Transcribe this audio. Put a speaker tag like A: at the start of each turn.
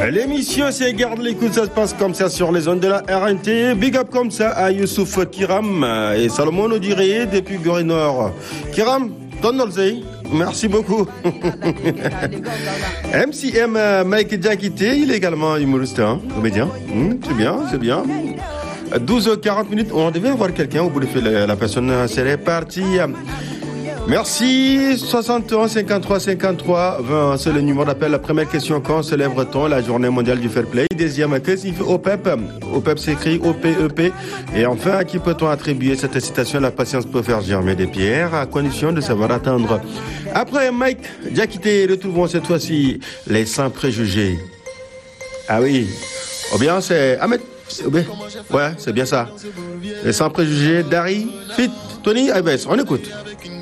A: L'émission c'est Garde l'écoute, ça se passe comme ça sur les ondes de la RNT. Big up comme ça à Youssouf Kiram et Salomon Odire depuis Bury Nord. Kiram, donne-le. Merci beaucoup. MCM Mike Diakité, il est également humoriste, hein, comédien. C'est bien. 12h40, on devait avoir quelqu'un au bout de fil. La personne serait partie. Merci. 71 53 53 20, c'est le numéro d'appel. La première question, quand célèbre-t-on la journée mondiale du fair play? Deuxième, que signifie OPEP? OPEP s'écrit OPEP. Et enfin, à qui peut-on attribuer cette citation? La patience peut faire germer des pierres, à condition de savoir attendre. Après Mike Diakité, retrouvons cette fois-ci les sans préjugés. Ah oui. Ou bien c'est Ahmed. Ouais, c'est bien ça. Les sans préjugés, Dari, Fit, Tony, Ibes. On écoute.